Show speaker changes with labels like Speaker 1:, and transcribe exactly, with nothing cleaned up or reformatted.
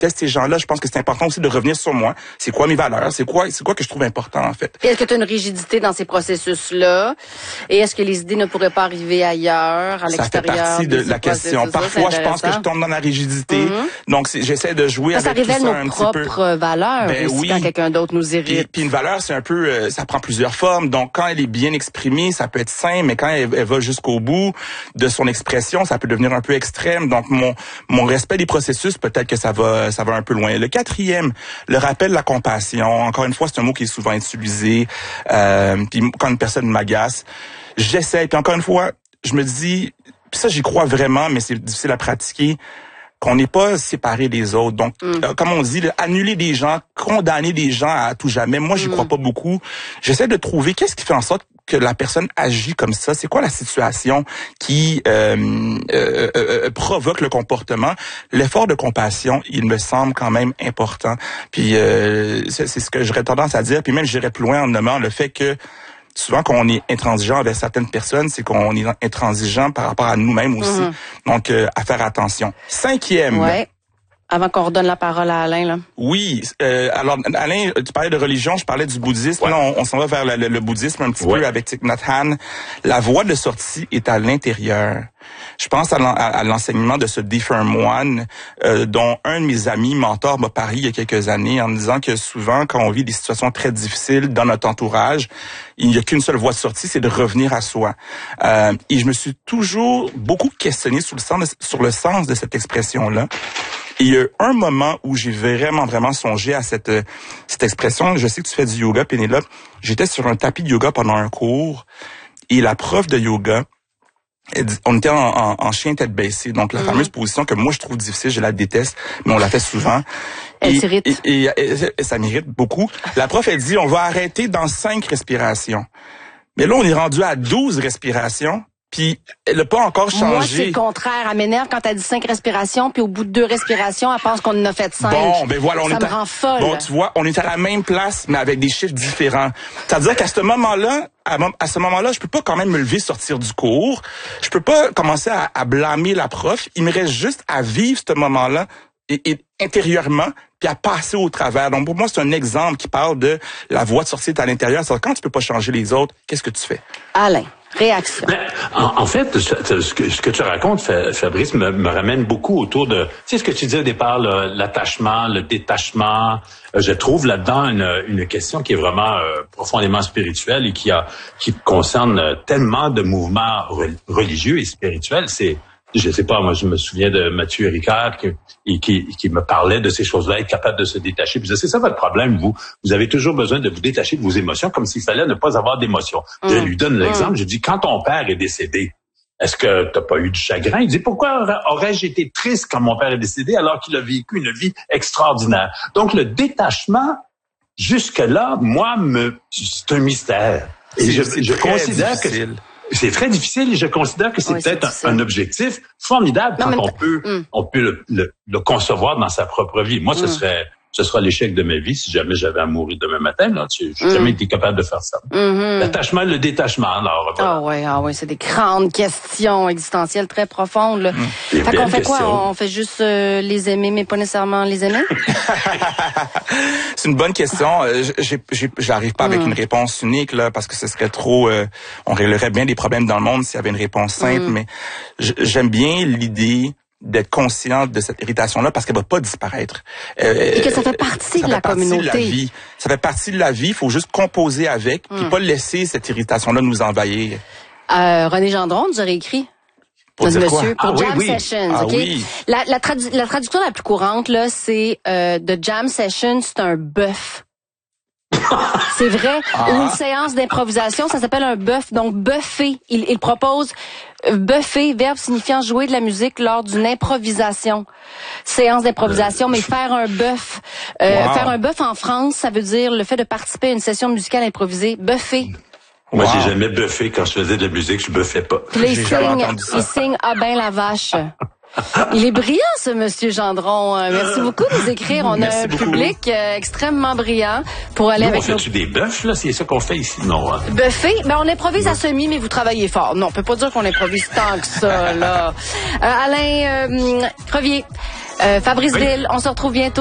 Speaker 1: teste ces gens-là, je pense que c'est important aussi de revenir sur moi. C'est quoi mes valeurs? C'est quoi, c'est quoi que je trouve important, en fait?
Speaker 2: Et est-ce que tu as une rigidité dans ces processus-là? Et est-ce que les idées ne pourraient pas arriver ailleurs, à l'extérieur?
Speaker 1: Ça fait partie de la question. Parfois, je pense que je tombe dans la rigidité. Mm-hmm. Donc, j'essaie de jouer
Speaker 2: ça,
Speaker 1: avec
Speaker 2: ça
Speaker 1: tout ça
Speaker 2: un petit peu. Ça révèle nos propres valeurs
Speaker 1: ben,
Speaker 2: aussi
Speaker 1: oui.
Speaker 2: quand quelqu'un d'autre nous irrite.
Speaker 1: Puis, puis une valeur, c'est un peu, euh, ça prend plusieurs formes. Donc, quand elle est bien exprimée, ça peut être sain, mais quand elle, elle va jusqu'au bout de son expression, ça peut devenir un peu extrême. Donc, mon mon respect des processus, peut-être que ça va ça va un peu loin. Le quatrième, le rappel de la compassion. Encore une fois, c'est un mot qui est souvent utilisé. Euh, puis quand une personne m'agace, j'essaie. Puis encore une fois, je me dis, puis ça, j'y crois vraiment, mais c'est difficile à pratiquer, qu'on n'est pas séparés des autres. Donc, mm. euh, comme on dit, là, annuler des gens, condamner des gens à tout jamais. Moi, j'y mm. crois pas beaucoup. J'essaie de trouver qu'est-ce qui fait en sorte que la personne agit comme ça. C'est quoi la situation qui euh, euh, euh, provoque le comportement? L'effort de compassion, il me semble quand même important. Puis, euh, c'est, c'est ce que j'aurais tendance à dire. Puis même, j'irais plus loin en nommant le fait que souvent, quand on est intransigeant avec certaines personnes, c'est qu'on est intransigeant par rapport à nous-mêmes aussi. Mm-hmm. Donc, euh, à faire attention. Cinquième.
Speaker 2: Ouais. Avant qu'on redonne la parole à Alain, là.
Speaker 1: Oui. Euh, alors, Alain, tu parlais de religion, je parlais du bouddhisme. Ouais. Là, on, on s'en va vers le, le, le bouddhisme un petit ouais. peu avec Thich Nhat Hanh. La voie de sortie est à l'intérieur. Je pense à, l'en, à l'enseignement de ce défunt moine euh, dont un de mes amis mentors m'a parlé il y a quelques années en me disant que souvent, quand on vit des situations très difficiles dans notre entourage, il n'y a qu'une seule voie de sortie, c'est de revenir à soi. Euh, et je me suis toujours beaucoup questionné sur le sens de, sur le sens de cette expression-là. Et il y a un moment où j'ai vraiment, vraiment songé à cette cette expression. Je sais que tu fais du yoga, Pénélope. J'étais sur un tapis de yoga pendant un cours et la prof de yoga, on était en, en, en chien tête baissée. Donc, la mmh. fameuse position que moi, je trouve difficile, je la déteste, mais on la fait souvent.
Speaker 2: Elle s'irrite.
Speaker 1: Et, et, et, et, et ça m'irrite beaucoup. La prof, elle dit, on va arrêter dans cinq respirations. Mais là, on est rendu à douze respirations. Puis, elle n'a pas encore changé.
Speaker 2: Moi, c'est le contraire. Elle m'énerve quand elle dit cinq respirations, puis au bout de deux respirations, elle pense qu'on en a fait cinq.
Speaker 1: Bon, ben voilà, on
Speaker 2: ça
Speaker 1: est
Speaker 2: me
Speaker 1: à...
Speaker 2: rend folle.
Speaker 1: Bon, tu vois, on est à la même place, mais avec des chiffres différents. C'est-à-dire qu'à ce moment-là, à, à ce moment-là, je peux pas quand même me lever, sortir du cours. Je peux pas commencer à, à blâmer la prof. Il me reste juste à vivre ce moment-là et, et intérieurement, puis à passer au travers. Donc, pour moi, c'est un exemple qui parle de la voie de sortie à l'intérieur. C'est-à-dire, quand tu peux pas changer les autres, qu'est-ce que tu fais?
Speaker 2: Alain. Réaction.
Speaker 3: Ben, en, en fait, ce que, ce que tu racontes, Fabrice, me, me ramène beaucoup autour de, tu sais, ce que tu disais au départ, le, l'attachement, le détachement. Je trouve là-dedans une, une question qui est vraiment euh, profondément spirituelle et qui a, qui concerne tellement de mouvements religieux et spirituels. C'est, je sais pas, moi, je me souviens de Mathieu Ricard qui, et qui, qui me parlait de ces choses-là, être capable de se détacher. Puis c'est ça votre problème, vous. Vous avez toujours besoin de vous détacher de vos émotions, comme s'il fallait ne pas avoir d'émotions. Mmh. Je lui donne l'exemple, mmh. je dis, quand ton père est décédé, est-ce que t'as pas eu du chagrin? Il dit, pourquoi aurais-je été triste quand mon père est décédé alors qu'il a vécu une vie extraordinaire? Donc, le détachement, jusque-là, moi, me, c'est un mystère. Et
Speaker 1: c'est,
Speaker 3: je,
Speaker 1: c'est
Speaker 3: je considère
Speaker 1: difficile.
Speaker 3: que c'est très difficile et je considère que c'est oui, peut-être c'est un, un objectif formidable non, quand on peut, mm. on peut le, le, le concevoir dans sa propre vie. Moi, mm. ce serait, ce sera l'échec de ma vie si jamais j'avais à mourir demain matin. Là, je n'ai mm. jamais été capable de faire ça. Mm-hmm. L'attachement, le détachement. Alors, voilà.
Speaker 2: Ah ouais, ah ouais, c'est des grandes questions existentielles très profondes. Là. Mm. Fait qu'on fait quoi? Questions. On fait juste euh, les aimer, mais pas nécessairement les aimer?
Speaker 1: C'est une bonne question. J'ai, j'ai, j'arrive pas mm. avec une réponse unique là, parce que ce serait trop. Euh, on réglerait bien des problèmes dans le monde s'il y avait une réponse simple. Mm. Mais j'aime bien l'idée d'être conscient de cette irritation-là parce qu'elle va pas disparaître.
Speaker 2: Euh, Et que ça fait partie
Speaker 1: ça
Speaker 2: de la
Speaker 1: fait partie
Speaker 2: communauté.
Speaker 1: De la vie. Ça fait partie de la vie. Il faut juste composer avec, mm. puis pas laisser cette irritation-là nous envahir.
Speaker 2: Euh, René Gendron nous aurait écrit.
Speaker 1: Pour dire
Speaker 2: monsieur,
Speaker 1: quoi?
Speaker 2: pour
Speaker 1: ah,
Speaker 2: Jam
Speaker 1: oui, oui.
Speaker 2: Sessions,
Speaker 1: ah,
Speaker 2: ok.
Speaker 1: Oui.
Speaker 2: La, la, tradu- la traduction la plus courante là, c'est euh, de Jam Session, c'est un bœuf. C'est vrai. Ah. Une séance d'improvisation, ça s'appelle un bœuf. Donc buffer, il, il propose euh, buffer, verbe signifiant jouer de la musique lors d'une improvisation. Séance d'improvisation, mais faire un bœuf, euh, wow. faire un bœuf en France, ça veut dire le fait de participer à une session musicale improvisée. Buffer.
Speaker 3: Moi,
Speaker 1: wow.
Speaker 3: j'ai jamais buffé quand je faisais de la musique, je buffais pas.
Speaker 2: Puis il signe, il signe ah ben la vache. Il est brillant, ce monsieur Gendron. Merci beaucoup de nous écrire. On
Speaker 1: Merci
Speaker 2: a un
Speaker 1: beaucoup.
Speaker 2: public euh, extrêmement brillant pour aller
Speaker 3: nous,
Speaker 2: avec
Speaker 3: on fait-tu
Speaker 2: nos...
Speaker 3: des bœufs, là? C'est ça qu'on fait ici? Non. Hein?
Speaker 2: Buffet? Ben, on improvise à semi, mais vous travaillez fort. Non, on peut pas dire qu'on improvise tant que ça, là. Euh, Alain euh, Crevier, Euh, Fabrice oui. Ville, on se retrouve bientôt.